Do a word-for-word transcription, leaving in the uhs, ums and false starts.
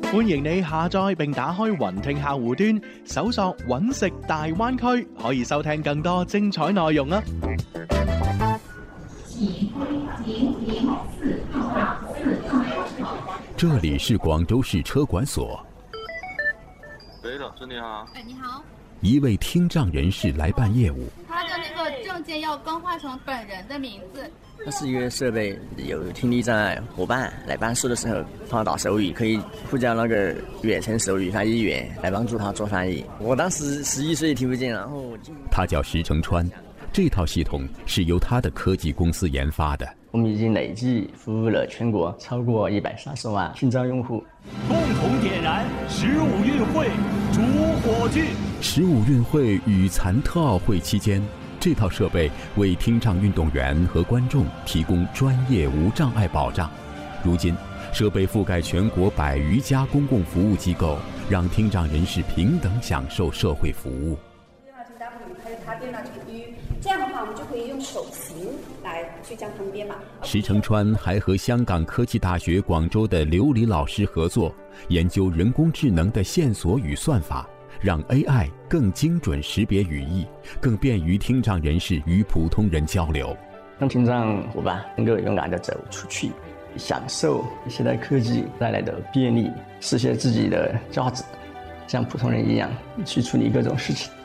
歡迎你下載並打開雲聽客戶端，搜索揾食大灣區，可以收聽更多精彩內容啊！ 這裡是廣州市車管所。 喂，老師你好。 哎，你好。 一位聽障人士來辦業務。 他的那個證件要更換成本人的名字。 它是一個設備，有聽力障礙夥伴來辦事的時候碰到手語，可以呼叫那個遠程手語翻譯員來幫助他做翻譯。我當時十一歲聽不見，然後他叫石成川，這套系統是由他的科技公司研發的。 我們已經累計服務了全國超過一百三十萬聽障用戶。 共同點燃十五運會主火炬。 十五運會與殘特奧會期間，這套設備為聽障運動員和觀眾提供專業無障礙保障。如今，設備覆蓋全國百餘家公共服務機構，讓聽障人士平等享受社會服務。 這樣的話，我們就可以用手型來去將它們編碼。 石成川還和香港科技大學廣州的劉黎老師合作，研究人工智能的線索與算法，讓 A I 更精準識別語義，更便於聽障人士與普通人交流。 讓聽障夥伴能夠勇敢地走出去，享受現代科技帶來的便利，實現自己的價值，像普通人一樣去處理各種事情。